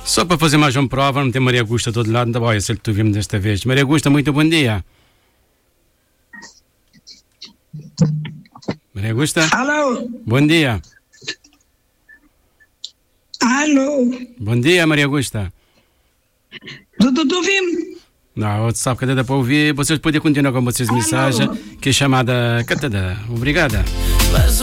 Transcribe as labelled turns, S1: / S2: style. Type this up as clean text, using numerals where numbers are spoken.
S1: Só para fazer mais uma prova, não tem Maria Augusta todo lado, ainda vai, sei que tu vimos desta vez. Maria Augusta, muito bom dia. Maria Augusta?
S2: Alô?
S1: Bom dia.
S2: Alô?
S1: Bom dia, Maria Augusta.
S2: Tu ouvimos?
S1: Não, você sabe que dá para ouvir. Vocês podem continuar com vocês mensagem, que é chamada Catada. Obrigada.